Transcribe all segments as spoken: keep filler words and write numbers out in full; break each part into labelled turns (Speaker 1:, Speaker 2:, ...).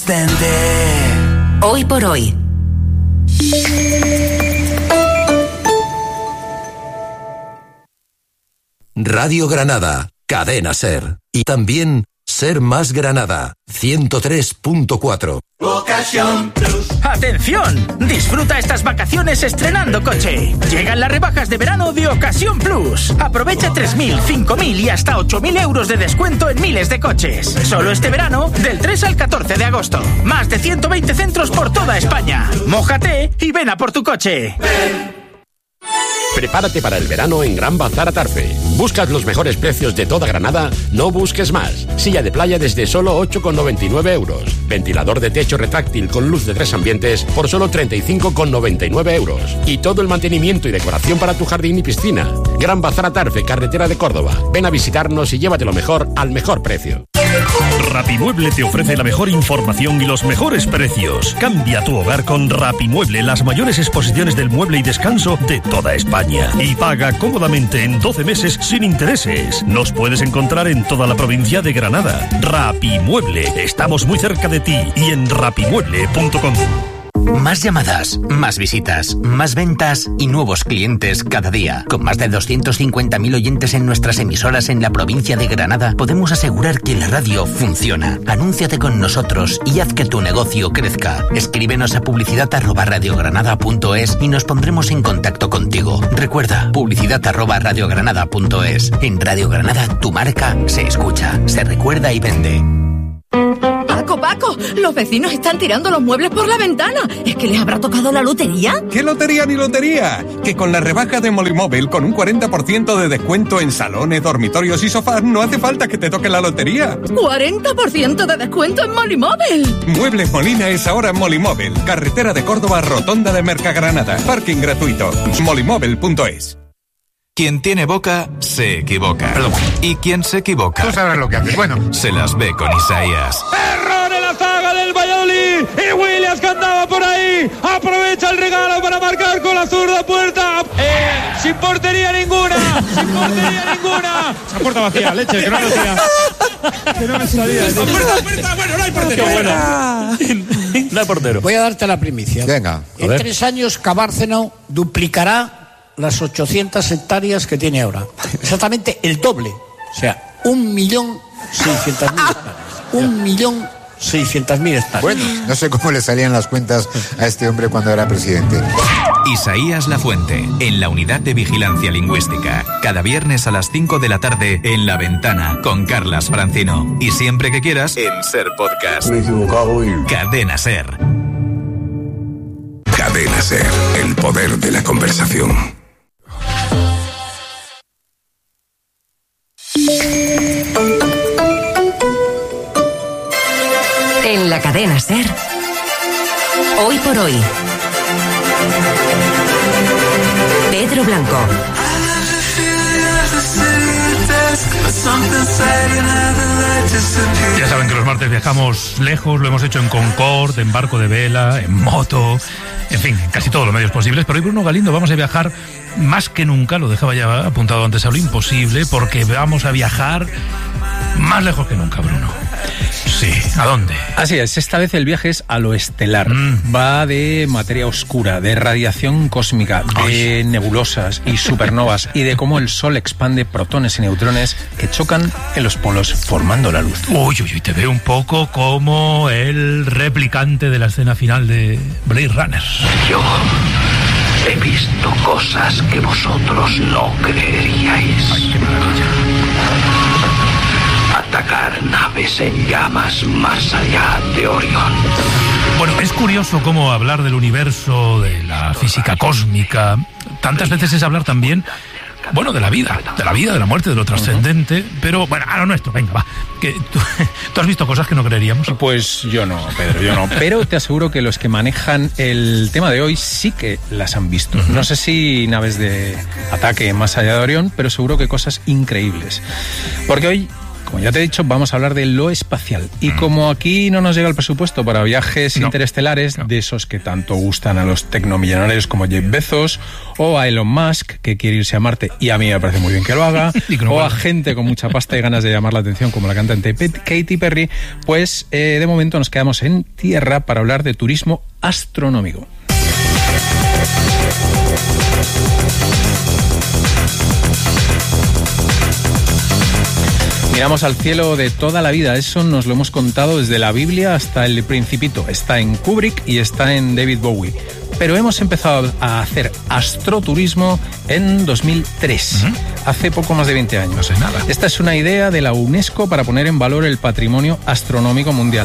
Speaker 1: Hoy por hoy.
Speaker 2: Radio Granada, Cadena Ser. Y también Ser Más Granada, ciento tres punto cuatro.
Speaker 3: Ocasión Plus. ¡Atención! Disfruta estas vacaciones estrenando coche. Llegan las rebajas de verano de Ocasión Plus. Aprovecha tres mil, cinco mil y hasta ocho mil euros de descuento en miles de coches. Solo este verano, del tres al catorce de agosto. Más de ciento veinte centros por toda España. Mójate y ven a por tu coche. Ven.
Speaker 4: Prepárate para el verano en Gran Bazar Atarfe. ¿Buscas los mejores precios de toda Granada? No busques más. Silla de playa desde solo ocho con noventa y nueve euros. Ventilador de techo retráctil con luz de tres ambientes por solo treinta y cinco con noventa y nueve euros. Y todo el mantenimiento y decoración para tu jardín y piscina. Gran Bazar Atarfe, carretera de Córdoba. Ven a visitarnos y llévate lo mejor al mejor precio.
Speaker 5: Rapimueble te ofrece la mejor información y los mejores precios. Cambia tu hogar con Rapimueble, las mayores exposiciones del mueble y descanso de toda España. Y paga cómodamente en doce meses sin intereses. Nos puedes encontrar en toda la provincia de Granada. Rapimueble, estamos muy cerca de ti y en rapimueble punto com.
Speaker 6: Más llamadas, más visitas, más ventas y nuevos clientes cada día. Con más de doscientos cincuenta mil oyentes en nuestras emisoras en la provincia de Granada, podemos asegurar que la radio funciona. Anúnciate con nosotros y haz que tu negocio crezca. Escríbenos a publicidad arroba radiogranada punto es y nos pondremos en contacto contigo. Recuerda, publicidad arroba radiogranada punto es. En Radio Granada, tu marca se escucha, se recuerda y vende.
Speaker 7: Paco, Paco, los vecinos están tirando los muebles por la ventana. ¿Es que les habrá tocado la lotería?
Speaker 8: ¿Qué lotería ni lotería? Que con la rebaja de Molimóvil, con un cuarenta por ciento de descuento en salones, dormitorios y sofás, no hace falta que te toque la lotería.
Speaker 7: ¿cuarenta por ciento de descuento en Molimóvil?
Speaker 8: Muebles Molina es ahora Molimóvil. Carretera de Córdoba, Rotonda de Mercagranada. Parking gratuito. Molimóvil punto es.
Speaker 9: Quien tiene boca, se equivoca. Perdón. Y quien se equivoca...
Speaker 10: Tú sabes lo que haces. Bueno.
Speaker 9: Se las ve con Isaías.
Speaker 11: ¡Error en la zaga del Valladolid! Y Williams, que andaba por ahí, aprovecha el regalo para marcar con la zurda puerta. Eh, sin portería ninguna. Sin portería ninguna.
Speaker 12: Esa puerta vacía, leche, que no me salía. Que no me salía.
Speaker 11: Esa puerta, puerta, bueno, no hay portero.
Speaker 12: Qué bueno. No hay portero.
Speaker 13: Voy a darte la primicia.
Speaker 10: Venga.
Speaker 13: En tres años, Cabárceno duplicará las ochocientas hectáreas que tiene ahora. Exactamente el doble. O sea, un millón seiscientas mil hectáreas. Un millón seiscientas mil hectáreas.
Speaker 10: Bueno, no sé cómo le salían las cuentas a este hombre cuando era presidente.
Speaker 9: Isaías Lafuente, en la Unidad de Vigilancia Lingüística. Cada viernes a las cinco de la tarde en La Ventana con Carlas Francino. Y siempre que quieras en Ser Podcast.
Speaker 14: Me he equivocado y...
Speaker 9: Cadena Ser.
Speaker 2: Cadena Ser, el poder de la conversación.
Speaker 1: En la cadena Ser, hoy por hoy, Pedro Blanco.
Speaker 12: Ya saben que los martes viajamos lejos, lo hemos hecho en Concorde, en barco de vela, en moto, en fin, en casi todos los medios posibles. Pero hoy, Bruno Galindo, vamos a viajar más que nunca, lo dejaba ya apuntado antes a lo imposible, porque vamos a viajar más lejos que nunca, Bruno. Sí, ¿a dónde?
Speaker 15: Así es, esta vez el viaje es a lo estelar. Mm. Va de materia oscura, de radiación cósmica, de Ay. nebulosas y supernovas y de cómo el Sol expande protones y neutrones que chocan en los polos formando la luz.
Speaker 12: Uy, uy, uy, te veo un poco como el replicante de la escena final de Blade Runner.
Speaker 16: Yo he visto cosas que vosotros no creeríais.
Speaker 12: Ay, qué maravilla.
Speaker 16: Atacar naves en llamas más allá de Orión.
Speaker 12: Bueno, es curioso cómo hablar del universo, de la física cósmica, tantas veces es hablar también, bueno, de la vida, de la vida, de la muerte, de lo trascendente, pero bueno, a lo nuestro, venga, va. Que tú, ¿tú has visto cosas que no creeríamos?
Speaker 15: Pues yo no, Pedro, yo no. Pero te aseguro que los que manejan el tema de hoy sí que las han visto. Uh-huh. No sé si naves de ataque más allá de Orión, pero seguro que cosas increíbles. Porque hoy, Como ya te he dicho, vamos a hablar de lo espacial. Y como aquí no nos llega el presupuesto para viajes no. interestelares, no. de esos que tanto gustan a los tecnomillonarios como Jeff Bezos, o a Elon Musk, que quiere irse a Marte, y a mí me parece muy bien que lo haga, no o vale. a gente con mucha pasta y ganas de llamar la atención, como la cantante Katy Perry, pues eh, de momento nos quedamos en tierra para hablar de turismo astronómico. Miramos al cielo de toda la vida, eso nos lo hemos contado desde la Biblia hasta el Principito. Está en Kubrick y está en David Bowie. Pero hemos empezado a hacer astroturismo en dos mil tres, uh-huh. hace poco más de veinte años.
Speaker 12: No sé nada.
Speaker 15: Esta es una idea de la UNESCO para poner en valor el patrimonio astronómico mundial.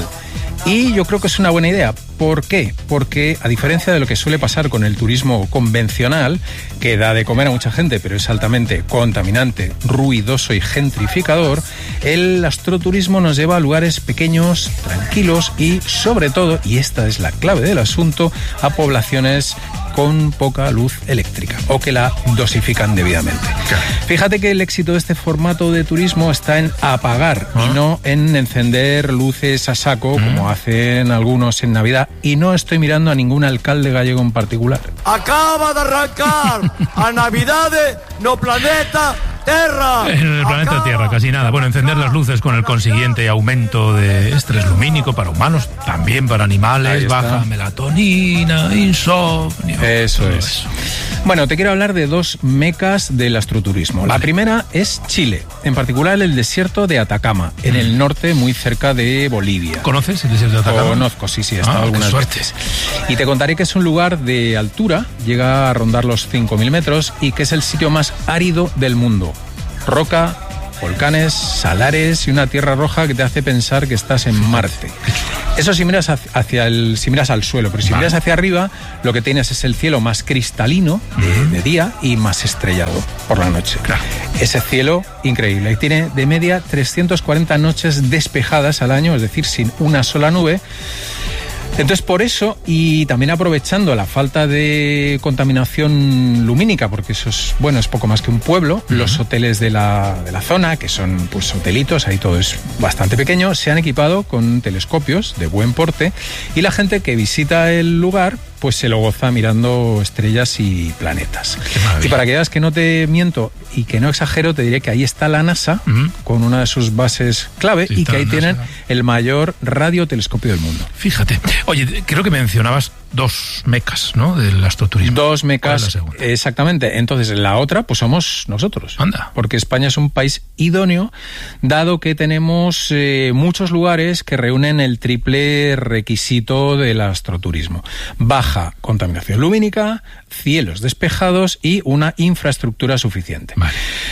Speaker 15: Y yo creo que es una buena idea. ¿Por qué? Porque, a diferencia de lo que suele pasar con el turismo convencional, que da de comer a mucha gente, pero es altamente contaminante, ruidoso y gentrificador, el astroturismo nos lleva a lugares pequeños, tranquilos y, sobre todo, y esta es la clave del asunto, a poblaciones con poca luz eléctrica o que la dosifican debidamente. Claro. Fíjate que el éxito de este formato de turismo está en apagar ¿Ah? y no en encender luces a saco, ¿Mm? como hacen algunos en Navidad. Y no estoy mirando a ningún alcalde gallego en particular.
Speaker 14: Acaba de arrancar a Navidades no planeta Tierra.
Speaker 12: En el planeta Acaba. Tierra, casi nada. Bueno, encender las luces con el consiguiente aumento de estrés lumínico para humanos, también para animales, baja melatonina, insomnio.
Speaker 15: Eso es. Eso. Bueno, te quiero hablar de dos mecas del astroturismo. Vale. La primera es Chile, en particular el desierto de Atacama, en mm. el norte, muy cerca de Bolivia.
Speaker 12: ¿Conoces el desierto de Atacama?
Speaker 15: Conozco, sí, sí, he estado
Speaker 12: ah,
Speaker 15: algunas veces. Y te contaré que es un lugar de altura, llega a rondar los cinco mil metros y que es el sitio más árido del mundo. Roca, volcanes, salares y una tierra roja que te hace pensar que estás en Marte. Eso si miras hacia el, si miras al suelo, pero si vale. miras hacia arriba, lo que tienes es el cielo más cristalino de, uh-huh. de día y más estrellado por la noche. Claro. Ese cielo increíble. Y tiene de media trescientas cuarenta noches despejadas al año, es decir, sin una sola nube. Entonces, por eso, y también aprovechando la falta de contaminación lumínica, porque eso es, bueno, es poco más que un pueblo, uh-huh. los hoteles de la, de la zona, que son pues hotelitos, ahí todo es bastante pequeño, se han equipado con telescopios de buen porte y la gente que visita el lugar pues se lo goza mirando estrellas y planetas. Y para que veas que no te miento y que no exagero, te diré que ahí está la NASA uh-huh. con una de sus bases clave sí, y que ahí tienen el mayor radiotelescopio del mundo.
Speaker 12: Fíjate. Oye, creo que mencionabas dos mecas, ¿no?, del astroturismo.
Speaker 15: Dos mecas, exactamente. Entonces, la otra, pues somos nosotros.
Speaker 12: Anda.
Speaker 15: Porque España es un país idóneo, dado que tenemos eh, muchos lugares que reúnen el triple requisito del astroturismo. Baja contaminación lumínica, cielos despejados y una infraestructura suficiente.
Speaker 12: Vale.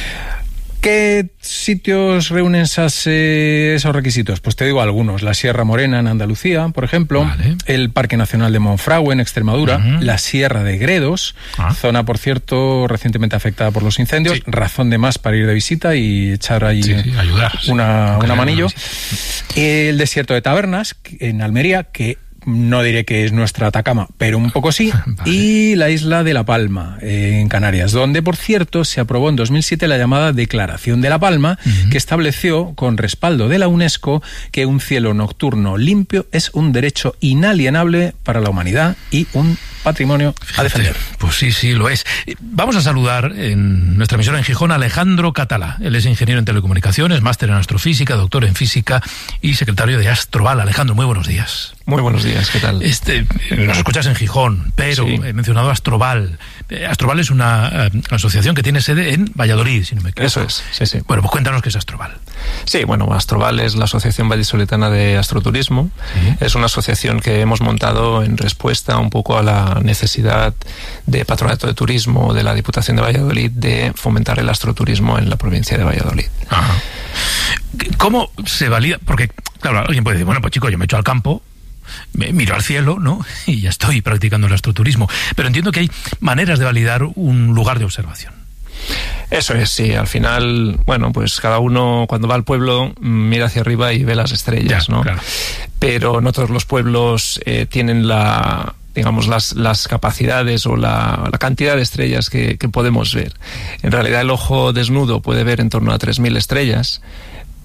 Speaker 15: ¿Qué sitios reúnen esas, eh, esos requisitos? Pues te digo algunos. La Sierra Morena en Andalucía, por ejemplo, vale. el Parque Nacional de Monfragüe en Extremadura, uh-huh. la Sierra de Gredos, ah. zona, por cierto, recientemente afectada por los incendios, sí. razón de más para ir de visita y echar ahí
Speaker 12: sí, sí, ayudar,
Speaker 15: una, sí. una manillo. El desierto de Tabernas, en Almería, que no diré que es nuestra Atacama, pero un poco sí. Vale. Y la isla de La Palma, eh, en Canarias, donde, por cierto, se aprobó en dos mil siete la llamada Declaración de La Palma, uh-huh. que estableció, con respaldo de la UNESCO, que un cielo nocturno limpio es un derecho inalienable para la humanidad y un patrimonio Fíjate, a defender.
Speaker 12: Pues sí, sí, lo es. Vamos a saludar en nuestra emisora en Gijón a Alejandro Catalá. Él es ingeniero en telecomunicaciones, máster en astrofísica, doctor en física y secretario de Astroval. Alejandro, muy buenos días.
Speaker 17: Muy buenos días, ¿qué tal?
Speaker 12: Este, nos escuchas en Gijón, pero sí. he mencionado Astroval. Astroval es una uh, asociación que tiene sede en Valladolid, si no me equivoco.
Speaker 17: Eso es, sí, sí.
Speaker 12: Bueno, pues cuéntanos qué es Astroval.
Speaker 17: Sí, bueno, Astroval es la Asociación Vallisoletana de Astroturismo. ¿Sí? Es una asociación que hemos montado en respuesta un poco a la necesidad de Patronato de Turismo de la Diputación de Valladolid de fomentar el astroturismo en la provincia de Valladolid.
Speaker 12: Ajá. ¿Cómo se valida? Porque, claro, alguien puede decir, bueno, pues chico, yo me echo al campo, me miro al cielo, ¿no?, y ya estoy practicando el astroturismo. Pero entiendo que hay maneras de validar un lugar de observación.
Speaker 17: Eso es, sí. Al final, bueno, pues cada uno cuando va al pueblo mira hacia arriba y ve las estrellas, ya, ¿no? Claro. Pero no todos los pueblos eh, tienen la... digamos, las, las capacidades o la, la cantidad de estrellas que, que podemos ver. En realidad el ojo desnudo puede ver en torno a tres mil estrellas,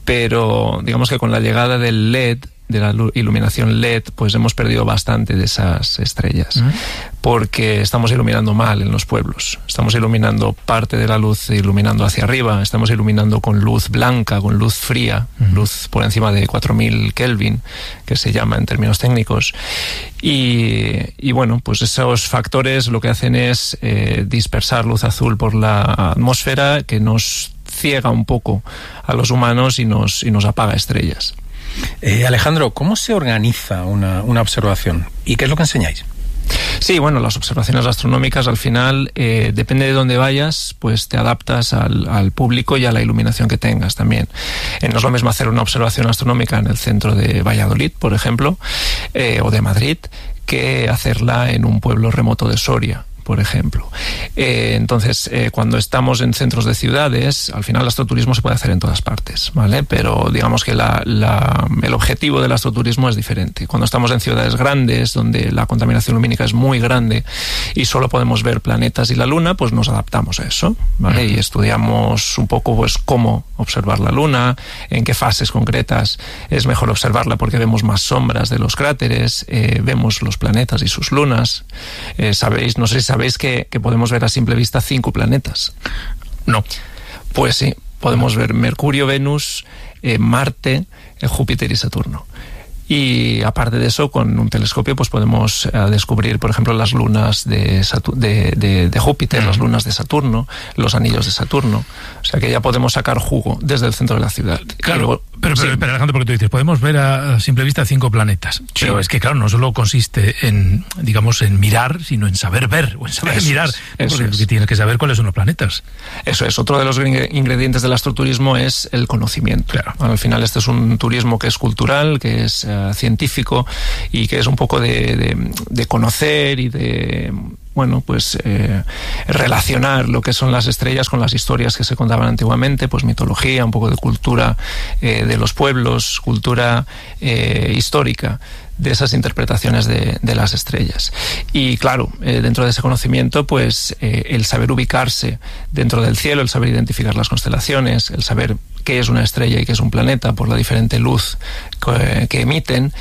Speaker 17: pero digamos que con la llegada del L E D, de la iluminación L E D, pues hemos perdido bastante de esas estrellas, uh-huh. porque estamos iluminando mal en los pueblos. Estamos iluminando parte de la luz, iluminando hacia arriba, estamos iluminando con luz blanca, con luz fría, uh-huh. luz por encima de cuatro mil Kelvin, que se llama en términos técnicos. Y, y bueno, pues esos factores lo que hacen es eh, dispersar luz azul por la atmósfera, que nos ciega un poco a los humanos y nos, y nos apaga estrellas.
Speaker 15: Eh, Alejandro, ¿cómo se organiza una, una observación? ¿Y qué es lo que enseñáis?
Speaker 17: Sí, bueno, las observaciones astronómicas al final, eh, depende de dónde vayas, pues te adaptas al, al público y a la iluminación que tengas también. Eh, no es lo mismo hacer una observación astronómica en el centro de Valladolid, por ejemplo, eh, o de Madrid, que hacerla en un pueblo remoto de Soria, por ejemplo. Eh, entonces, eh, cuando estamos en centros de ciudades, al final el astroturismo se puede hacer en todas partes, ¿vale? Pero digamos que la, la, el objetivo del astroturismo es diferente. Cuando estamos en ciudades grandes, donde la contaminación lumínica es muy grande y solo podemos ver planetas y la Luna, pues nos adaptamos a eso, ¿vale? Y estudiamos un poco, pues, cómo observar la Luna, en qué fases concretas es mejor observarla porque vemos más sombras de los cráteres, eh, vemos los planetas y sus lunas. Eh, sabéis, no sé si sabéis ¿Sabéis que, que podemos ver a simple vista cinco planetas?
Speaker 12: No.
Speaker 17: Pues sí, podemos ver Mercurio, Venus, eh, Marte, eh, Júpiter y Saturno. Y aparte de eso, con un telescopio pues podemos eh, descubrir, por ejemplo, las lunas de, Satur- de, de, de Júpiter, las lunas de Saturno, los anillos de Saturno. O sea que ya podemos sacar jugo desde el centro de la ciudad.
Speaker 12: Claro,
Speaker 17: luego,
Speaker 12: pero, pero
Speaker 17: sí.
Speaker 12: espera, Alejandro, porque tú dices, podemos ver a simple vista cinco planetas. Sí. Pero es que, claro, no solo consiste en, digamos, en mirar, sino en saber ver, o en saber
Speaker 17: eso
Speaker 12: mirar.
Speaker 17: Es,
Speaker 12: porque
Speaker 17: es.
Speaker 12: tienes que saber cuáles son los planetas.
Speaker 17: Eso es. Otro de los ingredientes del astroturismo es el conocimiento.
Speaker 12: Claro.
Speaker 17: Al final este es un turismo que es cultural, que es uh, científico, y que es un poco de, de, de conocer y de, bueno, pues eh, relacionar lo que son las estrellas con las historias que se contaban antiguamente, pues mitología, un poco de cultura eh, de los pueblos, cultura eh, histórica de esas interpretaciones de, de las estrellas. Y claro, eh, dentro de ese conocimiento, pues eh, el saber ubicarse dentro del cielo, el saber identificar las constelaciones, el saber qué es una estrella y qué es un planeta por la diferente luz que, que emiten,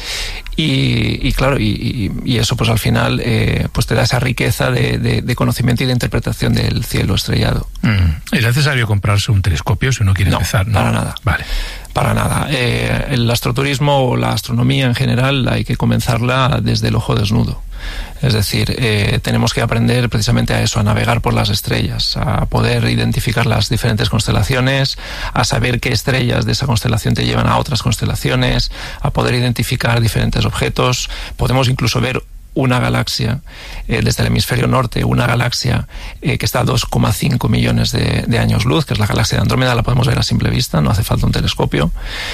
Speaker 17: y, y claro, y, y eso pues al final eh, pues te da esa riqueza de, de, de conocimiento y de interpretación del cielo estrellado.
Speaker 12: Mm. ¿Es necesario comprarse un telescopio si uno quiere
Speaker 17: no,
Speaker 12: empezar? No,
Speaker 17: para nada.
Speaker 12: Vale.
Speaker 17: Para nada. Eh, el astroturismo o la astronomía en general hay que comenzarla desde el ojo desnudo. Es decir, eh, tenemos que aprender precisamente a eso, a navegar por las estrellas, a poder identificar las diferentes constelaciones, a saber qué estrellas de esa constelación te llevan a otras constelaciones, a poder identificar diferentes objetos. Podemos incluso ver una galaxia eh, desde el hemisferio norte, una galaxia eh, que está a dos coma cinco millones de, de años luz, que es la galaxia de Andrómeda, la podemos ver a simple vista, no hace falta un telescopio.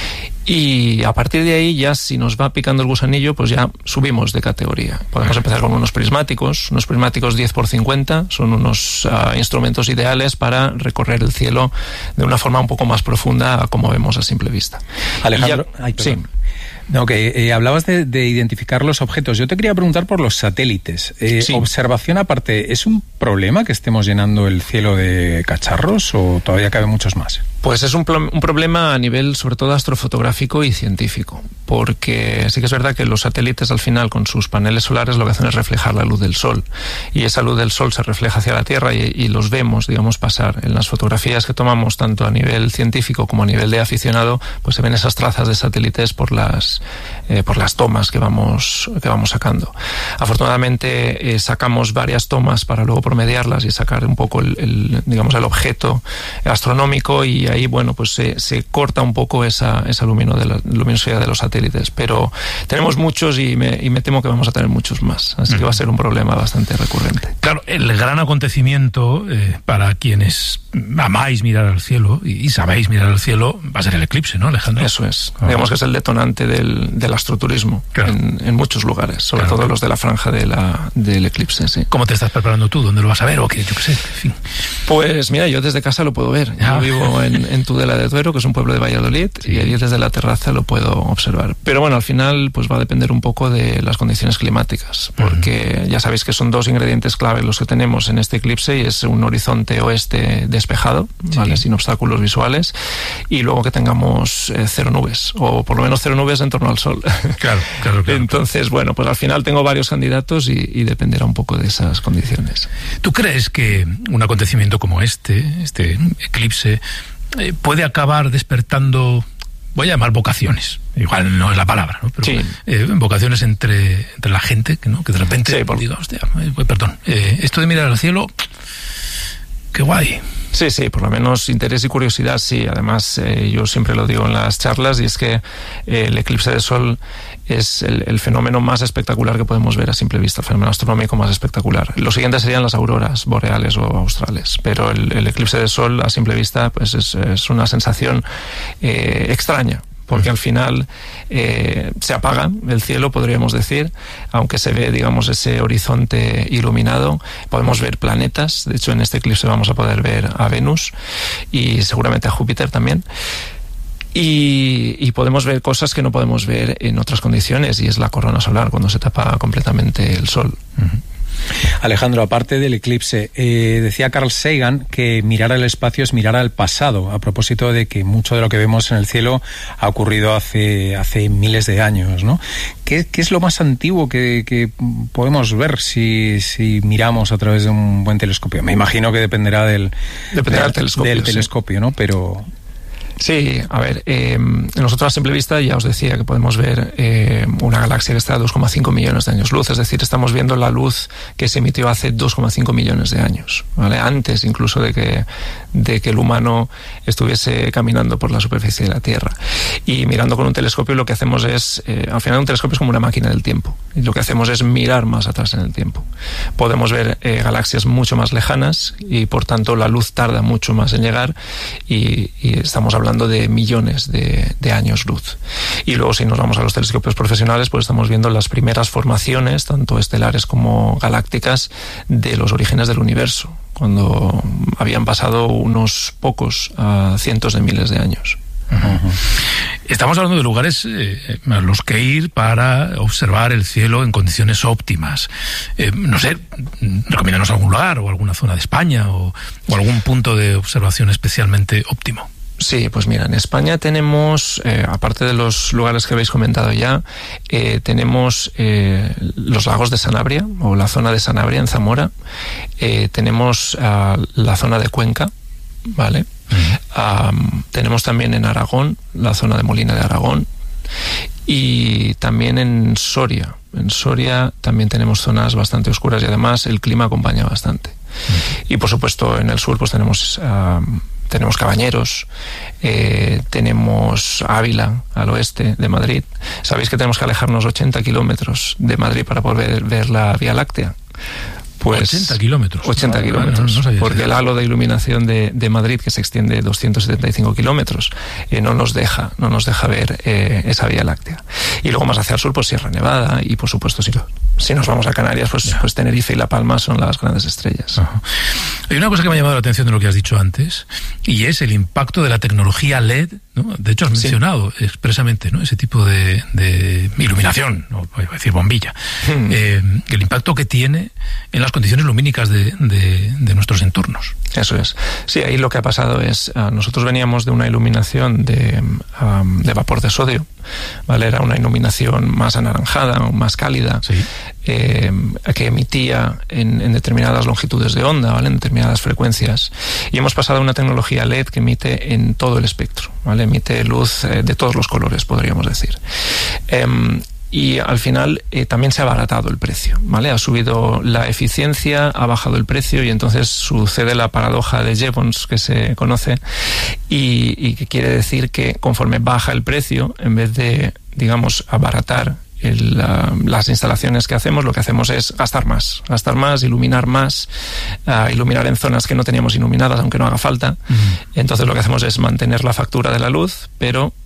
Speaker 17: Y a partir de ahí, ya si nos va picando el gusanillo, pues ya subimos de categoría. Podemos empezar con unos prismáticos, unos prismáticos diez por cincuenta, son unos uh, instrumentos ideales para recorrer el cielo de una forma un poco más profunda a como vemos a simple vista.
Speaker 15: Alejandro, ya, ay, sí. No, que eh, hablabas de, de identificar los objetos. Yo te quería preguntar por los satélites. Eh, sí. Observación aparte, ¿es un problema que estemos llenando el cielo de cacharros o todavía caben muchos más?
Speaker 17: Pues es un, un problema a nivel sobre todo astrofotográfico y científico, porque sí que es verdad que los satélites al final con sus paneles solares lo que hacen es reflejar la luz del sol, y esa luz del sol se refleja hacia la Tierra y, y los vemos, digamos, pasar. En las fotografías que tomamos tanto a nivel científico como a nivel de aficionado, pues se ven esas trazas de satélites por las eh, por las tomas que vamos que vamos sacando. Afortunadamente eh, sacamos varias tomas para luego promediarlas y sacar un poco el, el digamos el objeto astronómico, y ahí bueno pues se, se corta un poco esa esa lumino de la, luminosidad de los satélites, pero tenemos muchos y me, y me temo que vamos a tener muchos más, así uh-huh. que va a ser un problema bastante recurrente.
Speaker 12: Claro, el gran acontecimiento eh, para quienes amáis mirar al cielo y, y sabéis mirar al cielo va a ser el eclipse, ¿no, Alejandro?
Speaker 17: Eso es, oh. digamos que es el detonante del del, del astroturismo claro. en, en muchos lugares, sobre claro. todo los de la franja de la, del eclipse. Sí.
Speaker 12: ¿Cómo te estás preparando tú? ¿Dónde lo vas a ver? O qué, yo qué sé, en fin.
Speaker 17: Pues mira, yo desde casa lo puedo ver. Yo ah. vivo en, en Tudela de Duero, que es un pueblo de Valladolid, sí. y allí desde la terraza lo puedo observar. Pero bueno, al final pues va a depender un poco de las condiciones climáticas, porque uh-huh. ya sabéis que son dos ingredientes clave los que tenemos en este eclipse, y es un horizonte oeste despejado, sí. ¿vale? Sin obstáculos visuales, y luego que tengamos eh, cero nubes, o por lo menos cero nubes en torno al sol.
Speaker 12: Claro, claro, claro.
Speaker 17: Entonces, bueno, pues al final tengo varios candidatos y, y dependerá un poco de esas condiciones.
Speaker 12: ¿Tú crees que un acontecimiento como este, este eclipse, eh, puede acabar despertando, voy a llamar vocaciones, igual no es la palabra, ¿no? Pero sí. eh, vocaciones entre, entre la gente, que, ¿no? que de repente sí, por... diga, hostia, eh, perdón, eh, esto de mirar al cielo, qué guay.
Speaker 17: Sí, sí, por lo menos interés y curiosidad, sí. Además, eh, yo siempre lo digo en las charlas, y es que eh, el eclipse de sol es el, el fenómeno más espectacular que podemos ver a simple vista, el fenómeno astronómico más espectacular. Lo siguiente serían las auroras boreales o australes, pero el, el eclipse de sol a simple vista pues es, es una sensación eh, extraña. Porque al final eh, se apaga el cielo, podríamos decir, aunque se ve, digamos, ese horizonte iluminado. Podemos ver planetas, de hecho en este eclipse vamos a poder ver a Venus y seguramente a Júpiter también. Y, y podemos ver cosas que no podemos ver en otras condiciones, y es la corona solar, cuando se tapa completamente el sol.
Speaker 15: Uh-huh. Alejandro, aparte del eclipse, eh, decía Carl Sagan que mirar al espacio es mirar al pasado, a propósito de que mucho de lo que vemos en el cielo ha ocurrido hace, hace miles de años, ¿no? ¿Qué, qué es lo más antiguo que, que podemos ver si, si miramos a través de un buen telescopio? Me imagino que dependerá del,
Speaker 17: dependerá
Speaker 15: del,
Speaker 17: del telescopio,
Speaker 15: del telescopio, ¿no? Pero...
Speaker 17: Sí, a ver, eh, nosotros a simple vista ya os decía que podemos ver eh, una galaxia que está a dos coma cinco millones de años luz, es decir, estamos viendo la luz que se emitió hace dos coma cinco millones de años, ¿vale? Antes incluso de que, de que el humano estuviese caminando por la superficie de la Tierra. Y mirando con un telescopio lo que hacemos es, eh, al final un telescopio es como una máquina del tiempo, y lo que hacemos es mirar más atrás en el tiempo. Podemos ver eh, galaxias mucho más lejanas, y por tanto la luz tarda mucho más en llegar, y, y estamos hablando hablando de millones de, de años luz. Y luego, si nos vamos a los telescopios profesionales, pues estamos viendo las primeras formaciones, tanto estelares como galácticas, de los orígenes del universo, cuando habían pasado unos pocos a cientos de miles de años.
Speaker 12: Uh-huh. Estamos hablando de lugares eh, a los que ir para observar el cielo en condiciones óptimas. Eh, no sé, recomiéndanos algún lugar o alguna zona de España o, o algún punto de observación especialmente óptimo.
Speaker 17: Sí, pues mira, en España tenemos, eh, aparte de los lugares que habéis comentado ya, eh, tenemos eh, los lagos de Sanabria, o la zona de Sanabria en Zamora, eh, tenemos uh, la zona de Cuenca, ¿vale? Uh-huh. Um, tenemos también en Aragón, la zona de Molina de Aragón, y también en Soria. En Soria también tenemos zonas bastante oscuras, y además el clima acompaña bastante. Uh-huh. Y por supuesto en el sur pues tenemos... Uh, Tenemos Cabañeros, eh, tenemos Ávila, al oeste de Madrid. ¿Sabéis que tenemos que alejarnos ochenta kilómetros de Madrid para poder ver la Vía Láctea? Pues
Speaker 12: ochenta kilómetros.
Speaker 17: ochenta kilómetros. No, no porque el halo de iluminación de, de Madrid, que se extiende doscientos setenta y cinco kilómetros, eh, no nos deja, no nos deja ver eh, esa Vía Láctea. Y luego más hacia el sur, pues Sierra Nevada, y por supuesto, si, lo, si nos vamos a Canarias, pues, pues Tenerife y La Palma son las grandes estrellas.
Speaker 12: Ajá. Hay una cosa que me ha llamado la atención de lo que has dicho antes, y es el impacto de la tecnología L E D, ¿no? De hecho, has mencionado sí. expresamente, ¿no?, ese tipo de, de iluminación, no voy a decir bombilla, hmm. eh, el impacto que tiene en las condiciones lumínicas de, de, de nuestros entornos.
Speaker 17: Eso es. Sí, ahí lo que ha pasado es, uh, nosotros veníamos de una iluminación de, um, de vapor de sodio, ¿vale? Era una iluminación más anaranjada, más cálida, sí. eh, que emitía en, en determinadas longitudes de onda, ¿vale?, en determinadas frecuencias. Y hemos pasado a una tecnología L E D que emite en todo el espectro, ¿vale? Emite luz eh, de todos los colores, podríamos decir. Eh, Y al final eh, también se ha abaratado el precio, ¿vale? Ha subido la eficiencia, ha bajado el precio, y entonces sucede la paradoja de Jevons, que se conoce, y, y que quiere decir que conforme baja el precio, en vez de, digamos, abaratar el, uh, las instalaciones que hacemos, lo que hacemos es gastar más, gastar más, iluminar más, uh, iluminar en zonas que no teníamos iluminadas, aunque no haga falta. Uh-huh. Entonces lo que hacemos es mantener la factura de la luz, pero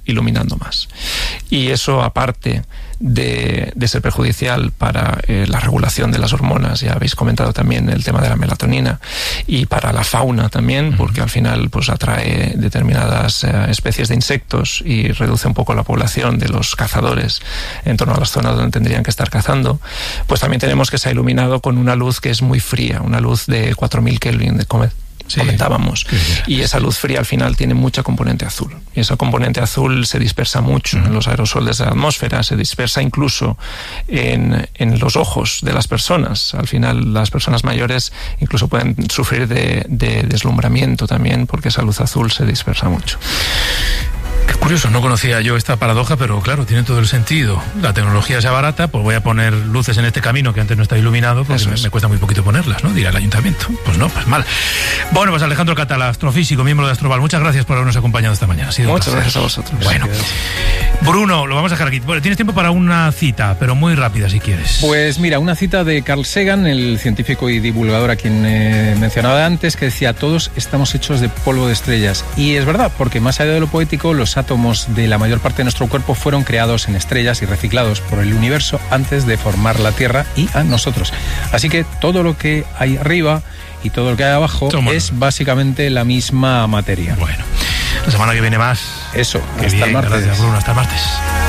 Speaker 17: iluminando más. Y eso, aparte de, de ser perjudicial para eh, la regulación de las hormonas, ya habéis comentado también el tema de la melatonina, y para la fauna también, porque al final pues atrae determinadas eh, especies de insectos y reduce un poco la población de los cazadores en torno a las zonas donde tendrían que estar cazando, pues también tenemos que se ha iluminado con una luz que es muy fría, una luz de cuatro mil Kelvin de comer. Sí, comentábamos, y esa luz fría al final tiene mucha componente azul, y esa componente azul se dispersa mucho uh-huh. en los aerosoles de la atmósfera, se dispersa incluso en, en los ojos de las personas. Al final las personas mayores incluso pueden sufrir de, de deslumbramiento también, porque esa luz azul se dispersa mucho.
Speaker 12: Qué curioso, no conocía yo esta paradoja, pero claro, tiene todo el sentido. La tecnología sea barata, pues voy a poner luces en este camino que antes no está iluminado, porque me, me cuesta muy poquito ponerlas, ¿no? Dirá el ayuntamiento. Pues no, pues mal. Bueno, pues Alejandro Catala, astrofísico, miembro de Astroval, muchas gracias por habernos acompañado esta mañana. Ha sido
Speaker 17: muchas gracias a vosotros.
Speaker 12: Bueno, Bruno, lo vamos a dejar aquí. Bueno, tienes tiempo para una cita, pero muy rápida si quieres.
Speaker 15: Pues mira, una cita de Carl Sagan, el científico y divulgador a quien eh, mencionaba antes, que decía: todos estamos hechos de polvo de estrellas. Y es verdad, porque más allá de lo poético, los átomos de la mayor parte de nuestro cuerpo fueron creados en estrellas y reciclados por el universo antes de formar la Tierra y a nosotros. Así que todo lo que hay arriba y todo lo que hay abajo Somos. es básicamente la misma materia.
Speaker 12: Bueno, la semana que viene más.
Speaker 15: Eso,
Speaker 12: Qué
Speaker 15: hasta
Speaker 12: bien,
Speaker 15: el martes.
Speaker 12: Gracias, Bruno, hasta el martes.